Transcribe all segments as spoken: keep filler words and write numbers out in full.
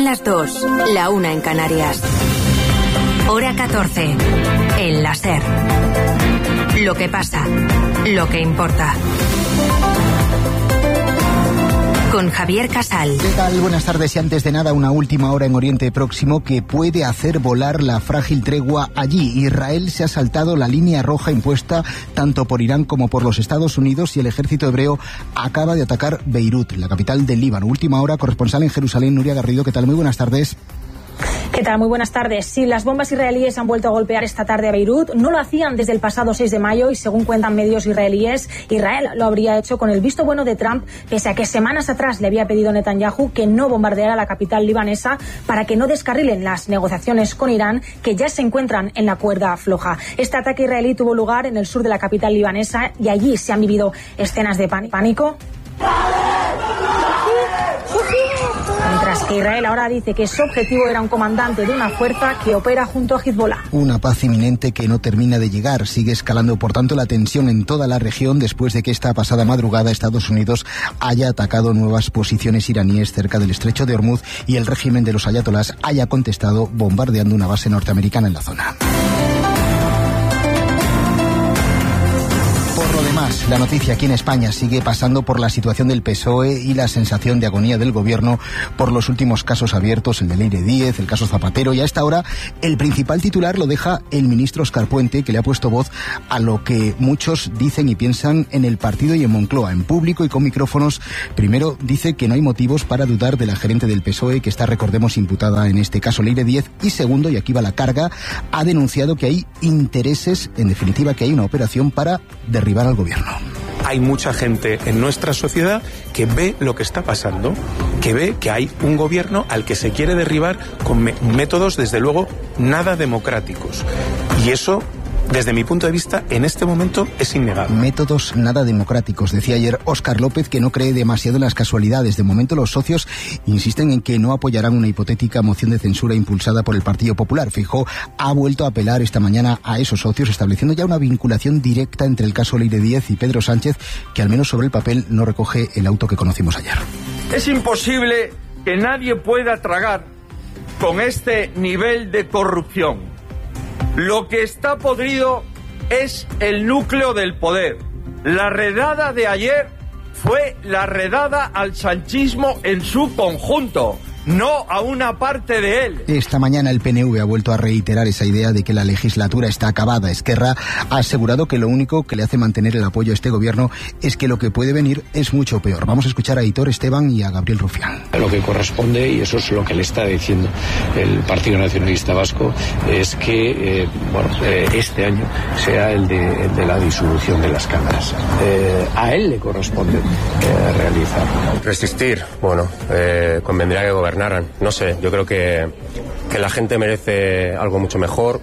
las dos, la una en Canarias. Hora catorce, en la SER. Lo que pasa, lo que importa. Con Javier Casal. ¿Qué tal? Buenas tardes. Y antes de nada, una última hora en Oriente Próximo que puede hacer volar la frágil tregua allí. Israel se ha saltado la línea roja impuesta tanto por Irán como por los Estados Unidos y el ejército hebreo acaba de atacar Beirut, la capital del Líbano. Última hora, corresponsal en Jerusalén, Nuria Garrido. ¿Qué tal? Muy buenas tardes. ¿Qué tal? Muy buenas tardes. Sí, las bombas israelíes han vuelto a golpear esta tarde a Beirut. No lo hacían desde el pasado seis de mayo y, según cuentan medios israelíes, Israel lo habría hecho con el visto bueno de Trump, pese a que semanas atrás le había pedido Netanyahu que no bombardeara la capital libanesa para que no descarrilen las negociaciones con Irán, que ya se encuentran en la cuerda floja. Este ataque israelí tuvo lugar en el sur de la capital libanesa y allí se han vivido escenas de pánico. Mientras que Israel ahora dice que su objetivo era un comandante de una fuerza que opera junto a Hezbollah. Una paz inminente que no termina de llegar. Sigue escalando, por tanto, la tensión en toda la región después de que esta pasada madrugada Estados Unidos haya atacado nuevas posiciones iraníes cerca del estrecho de Hormuz y el régimen de los ayatolás haya contestado bombardeando una base norteamericana en la zona. Además, la noticia aquí en España sigue pasando por la situación del P S O E y la sensación de agonía del gobierno por los últimos casos abiertos, el de Leire Díez, el caso Zapatero, y a esta hora el principal titular lo deja el ministro Óscar Puente, que le ha puesto voz a lo que muchos dicen y piensan en el partido y en Moncloa, en público y con micrófonos. Primero dice que no hay motivos para dudar de la gerente del P S O E, que está, recordemos, imputada en este caso Leire Díez, y segundo, y aquí va la carga, ha denunciado que hay intereses, en definitiva que hay una operación para derribar al gobierno. Hay mucha gente en nuestra sociedad que ve lo que está pasando, que ve que hay un gobierno al que se quiere derribar con me- métodos, desde luego, nada democráticos. Y eso, desde mi punto de vista, en este momento es innegable. Métodos nada democráticos, decía ayer Óscar López, que no cree demasiado en las casualidades. De momento los socios insisten en que no apoyarán una hipotética moción de censura impulsada por el Partido Popular. Feijóo ha vuelto a apelar esta mañana a esos socios, estableciendo ya una vinculación directa entre el caso Leire Díez y Pedro Sánchez, que al menos sobre el papel no recoge el auto que conocimos ayer. Es imposible que nadie pueda tragar con este nivel de corrupción. Lo que está podrido es el núcleo del poder. La redada de ayer fue la redada al sanchismo en su conjunto, no a una parte de él. Esta mañana el P N V ha vuelto a reiterar esa idea de que la legislatura está acabada. Esquerra ha asegurado que lo único que le hace mantener el apoyo a este gobierno es que lo que puede venir es mucho peor. Vamos a escuchar a Aitor Esteban y a Gabriel Rufián. Lo que corresponde, y eso es lo que le está diciendo el Partido Nacionalista Vasco, es que eh, bueno, eh, este año sea el de, el de la disolución de las cámaras. Eh, a él le corresponde eh, realizarlo. Resistir, bueno, eh, convendría que gobernaran. No sé, yo creo que, que la gente merece algo mucho mejor.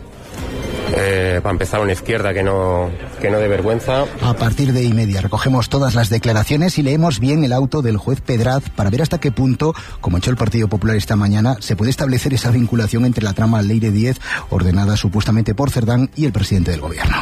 Eh, para empezar, una izquierda que no, que no dé vergüenza. A partir de y media recogemos todas las declaraciones y leemos bien el auto del juez Pedraz para ver hasta qué punto, como ha hecho el Partido Popular esta mañana, se puede establecer esa vinculación entre la trama Leire Díez, ordenada supuestamente por Cerdán, y el presidente del gobierno.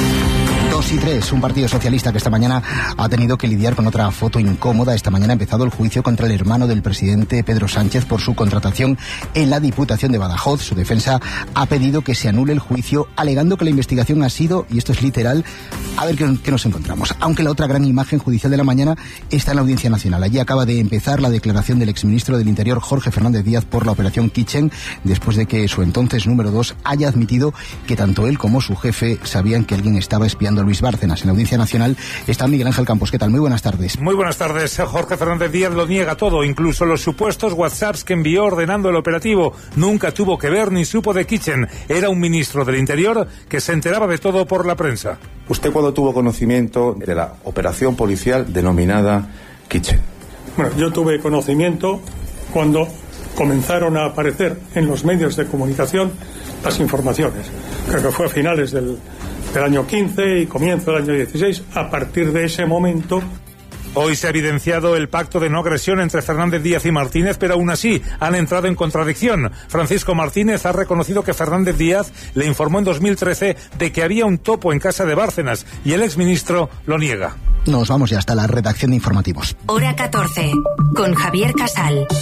Dos y tres, un partido socialista que esta mañana ha tenido que lidiar con otra foto incómoda. Esta mañana ha empezado el juicio contra el hermano del presidente Pedro Sánchez por su contratación en la Diputación de Badajoz. Su defensa ha pedido que se anule el juicio, alegando que la investigación ha sido, y esto es literal, a ver qué, qué nos encontramos. Aunque la otra gran imagen judicial de la mañana está en la Audiencia Nacional. Allí acaba de empezar la declaración del exministro del Interior, Jorge Fernández Díaz, por la operación Kitchen, después de que su entonces número dos haya admitido que tanto él como su jefe sabían que alguien estaba espiando a Luis Bárcenas. En la Audiencia Nacional está Miguel Ángel Campos. ¿Qué tal? Muy buenas tardes. Muy buenas tardes. Jorge Fernández Díaz lo niega todo, incluso los supuestos WhatsApps que envió ordenando el operativo. Nunca tuvo que ver ni supo de Kitchen. Era un ministro del Interior que se enteraba de todo por la prensa. ¿Usted cuándo tuvo conocimiento de la operación policial denominada Kitchen? Bueno, yo tuve conocimiento cuando comenzaron a aparecer en los medios de comunicación las informaciones. Creo que fue a finales del, del año quince y comienzo del año dieciséis. A partir de ese momento... Hoy se ha evidenciado el pacto de no agresión entre Fernández Díaz y Martínez, pero aún así han entrado en contradicción. Francisco Martínez ha reconocido que Fernández Díaz le informó en dos mil trece de que había un topo en casa de Bárcenas y el exministro lo niega. Nos vamos ya hasta la redacción de informativos. Hora catorce, con Javier Casal.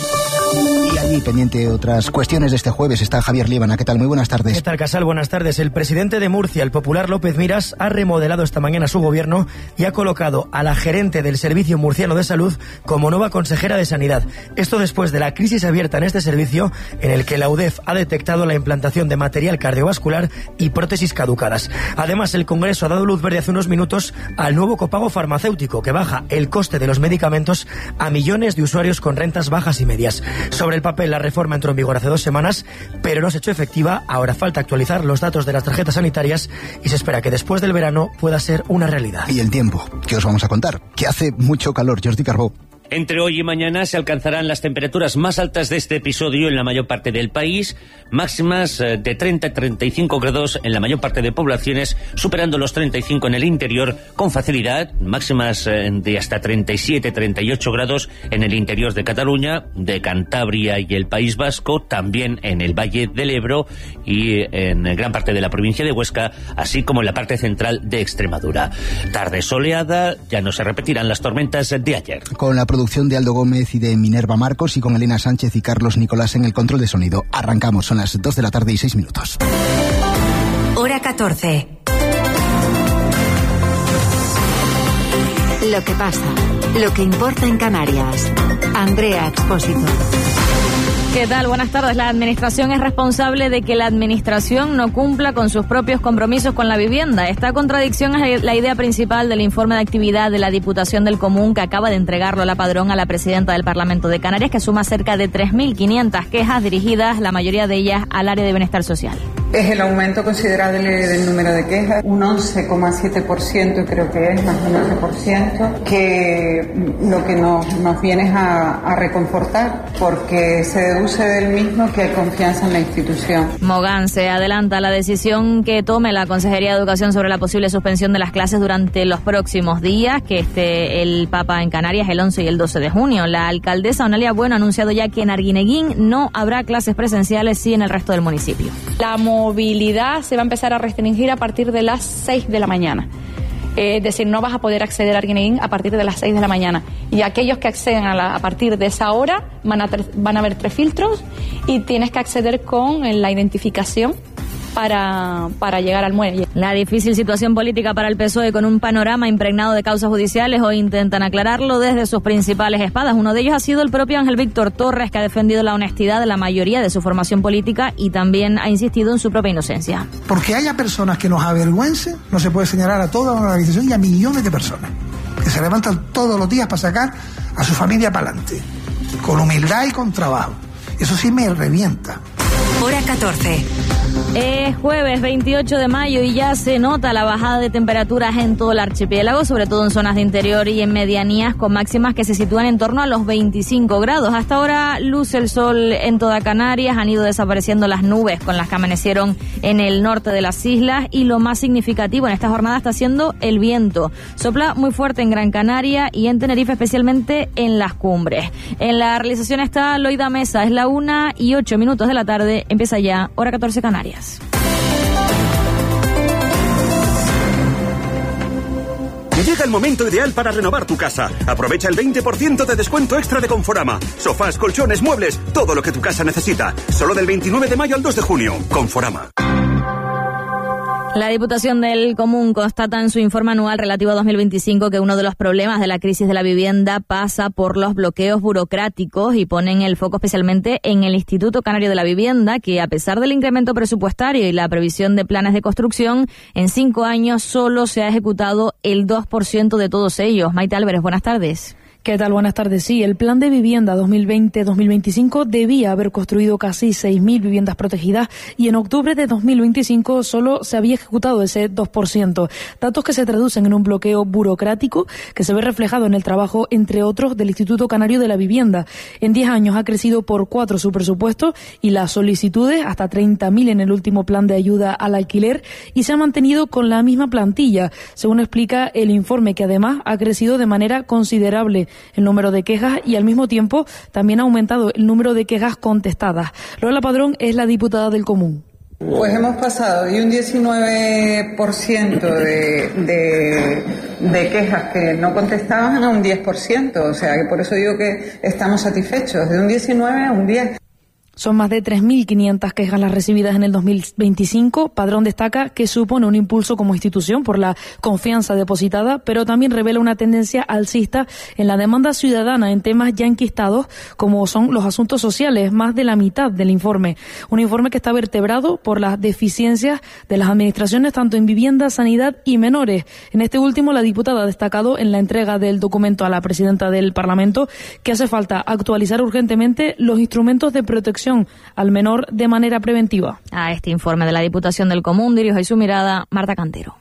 Y allí, pendiente de otras cuestiones de este jueves, está Javier Líbana. ¿Qué tal? Muy buenas tardes. ¿Qué tal, Casal? Buenas tardes. El presidente de Murcia, el popular López Miras, ha remodelado esta mañana su gobierno y ha colocado a la gerente del Servicio Murciano de Salud como nueva consejera de Sanidad. Esto después de la crisis abierta en este servicio, en el que la U D E F ha detectado la implantación de material cardiovascular y prótesis caducadas. Además, el Congreso ha dado luz verde hace unos minutos al nuevo copago farmacéutico, que baja el coste de los medicamentos a millones de usuarios con rentas bajas y medias. Sobre el papel, la reforma entró en vigor hace dos semanas, pero no se ha hecho efectiva. Ahora falta actualizar los datos de las tarjetas sanitarias y se espera que después del verano pueda ser una realidad. Y el tiempo, ¿qué os vamos a contar? Que hace mucho calor, Jordi Carbó. Entre hoy y mañana se alcanzarán las temperaturas más altas de este episodio en la mayor parte del país, máximas de treinta a treinta y cinco grados en la mayor parte de poblaciones, superando los treinta y cinco en el interior con facilidad, máximas de hasta treinta y siete a treinta y ocho grados en el interior de Cataluña, de Cantabria y el País Vasco, también en el Valle del Ebro y en gran parte de la provincia de Huesca, así como en la parte central de Extremadura. Tarde soleada, ya no se repetirán las tormentas de ayer. Con la producción de Aldo Gómez y de Minerva Marcos y con Elena Sánchez y Carlos Nicolás en el control de sonido. Arrancamos, son las dos de la tarde y seis minutos. Hora catorce. Lo que pasa, lo que importa en Canarias. Andrea Expósito. ¿Qué tal? Buenas tardes. La Administración es responsable de que la Administración no cumpla con sus propios compromisos con la vivienda. Esta contradicción es la idea principal del informe de actividad de la Diputación del Común, que acaba de entregarlo la Padrón a la presidenta del Parlamento de Canarias, que suma cerca de tres mil quinientas quejas dirigidas, la mayoría de ellas al área de bienestar social. Es el aumento considerable del número de quejas, un once coma siete por ciento creo que es, más de un once por ciento, que lo que nos, nos viene es a, a reconfortar, porque se deduce del mismo que hay confianza en la institución. Mogán se adelanta a la decisión que tome la Consejería de Educación sobre la posible suspensión de las clases durante los próximos días, que esté el Papa en Canarias el once y el doce de junio. La alcaldesa Onalia Bueno ha anunciado ya que en Arguineguín no habrá clases presenciales, sí en el resto del municipio. La movilidad se va a empezar a restringir a partir de las seis de la mañana. Eh, es decir, no vas a poder acceder a Arguineguín a partir de las seis de la mañana. Y aquellos que acceden a, la, a partir de esa hora van a, van a haber tres filtros y tienes que acceder con la identificación para, para llegar al muelle. La difícil situación política para el P S O E, con un panorama impregnado de causas judiciales, hoy intentan aclararlo desde sus principales espadas. Uno de ellos ha sido el propio Ángel Víctor Torres, que ha defendido la honestidad de la mayoría de su formación política y también ha insistido en su propia inocencia. Porque haya personas que nos avergüencen, no se puede señalar a toda una organización y a millones de personas que se levantan todos los días para sacar a su familia para adelante, con humildad y con trabajo. Eso sí me revienta. Hora catorce. Es jueves veintiocho de mayo y ya se nota la bajada de temperaturas en todo el archipiélago, sobre todo en zonas de interior y en medianías, con máximas que se sitúan en torno a los veinticinco grados. Hasta ahora luce el sol en toda Canarias, han ido desapareciendo las nubes con las que amanecieron en el norte de las islas, y lo más significativo en esta jornada está siendo el viento. Sopla muy fuerte en Gran Canaria y en Tenerife, especialmente en las cumbres. En la realización está Loida Mesa, es la una y ocho minutos de la tarde, empieza ya Hora catorce Canarias. Llega el momento ideal para renovar tu casa. Aprovecha el veinte por ciento de descuento extra de Conforama. Sofás, colchones, muebles, todo lo que tu casa necesita. Solo del veintinueve de mayo al dos de junio. Conforama. La Diputación del Común constata en su informe anual relativo a dos mil veinticinco que uno de los problemas de la crisis de la vivienda pasa por los bloqueos burocráticos, y ponen el foco especialmente en el Instituto Canario de la Vivienda, que a pesar del incremento presupuestario y la previsión de planes de construcción, en cinco años solo se ha ejecutado el dos por ciento de todos ellos. Maite Álvarez, buenas tardes. ¿Qué tal? Buenas tardes. Sí, el Plan de Vivienda dos mil veinte a dos mil veinticinco debía haber construido casi seis mil viviendas protegidas y en octubre de dos mil veinticinco solo se había ejecutado ese dos por ciento. Datos que se traducen en un bloqueo burocrático que se ve reflejado en el trabajo, entre otros, del Instituto Canario de la Vivienda. En diez años ha crecido por cuatro su presupuesto y las solicitudes, hasta treinta mil en el último plan de ayuda al alquiler, y se ha mantenido con la misma plantilla, según explica el informe, que además ha crecido de manera considerable el número de quejas y al mismo tiempo también ha aumentado el número de quejas contestadas. Lola Padrón es la diputada del Común. Pues hemos pasado de un diecinueve por ciento de, de de quejas que no contestaban a un diez por ciento, o sea que por eso digo que estamos satisfechos, de un diecinueve a un diez. Son más de tres mil quinientas quejas las recibidas en el dos mil veinticinco. Padrón destaca que supone un impulso como institución por la confianza depositada, pero también revela una tendencia alcista en la demanda ciudadana en temas ya enquistados, como son los asuntos sociales, más de la mitad del informe. Un informe que está vertebrado por las deficiencias de las administraciones tanto en vivienda, sanidad y menores. En este último, la diputada ha destacado en la entrega del documento a la presidenta del Parlamento que hace falta actualizar urgentemente los instrumentos de protección al menor de manera preventiva. A este informe de la Diputación del Común dirige su mirada Marta Cantero.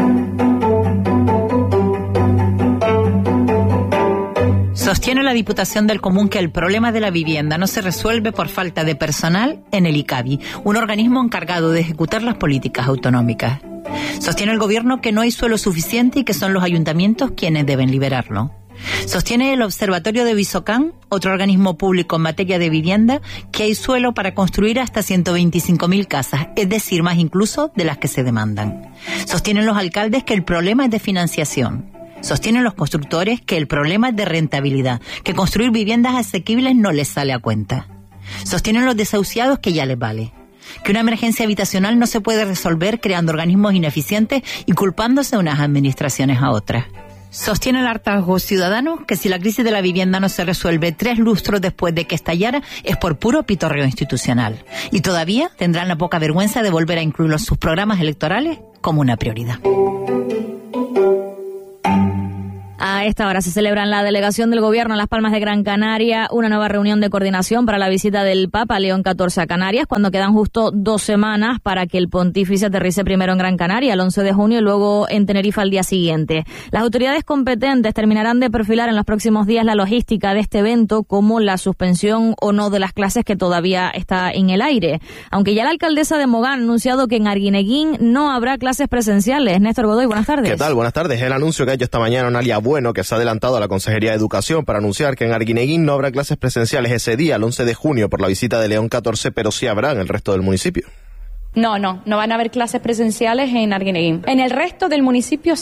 Sostiene la Diputación del Común que el problema de la vivienda no se resuelve por falta de personal en el ICABI, un organismo encargado de ejecutar las políticas autonómicas. Sostiene el Gobierno que no hay suelo suficiente y que son los ayuntamientos quienes deben liberarlo. Sostiene el Observatorio de Visocán, otro organismo público en materia de vivienda, que hay suelo para construir hasta ciento veinticinco mil casas, es decir, más incluso de las que se demandan. Sostienen los alcaldes que el problema es de financiación. Sostienen los constructores que el problema es de rentabilidad, que construir viviendas asequibles no les sale a cuenta. Sostienen los desahuciados que ya les vale. Que una emergencia habitacional no se puede resolver creando organismos ineficientes y culpándose unas administraciones a otras. Sostiene el hartazgo ciudadano que si la crisis de la vivienda no se resuelve tres lustros después de que estallara es por puro pitorreo institucional. Y todavía tendrán la poca vergüenza de volver a incluirlo en sus programas electorales como una prioridad. A esta hora se celebra en la delegación del Gobierno en Las Palmas de Gran Canaria una nueva reunión de coordinación para la visita del Papa León catorce a Canarias, cuando quedan justo dos semanas para que el pontífice aterrice primero en Gran Canaria el once de junio y luego en Tenerife al día siguiente. Las autoridades competentes terminarán de perfilar en los próximos días la logística de este evento, como la suspensión o no de las clases que todavía está en el aire. Aunque ya la alcaldesa de Mogán ha anunciado que en Arguineguín no habrá clases presenciales. Néstor Godoy, buenas tardes. ¿Qué tal? Buenas tardes. El anuncio que ha hecho esta mañana Onalia Bueno, que se ha adelantado a la Consejería de Educación para anunciar que en Arguineguín no habrá clases presenciales ese día, el once de junio, por la visita de León catorce, pero sí habrá en el resto del municipio. No, no, no van a haber clases presenciales en Arguineguín. En el resto del municipio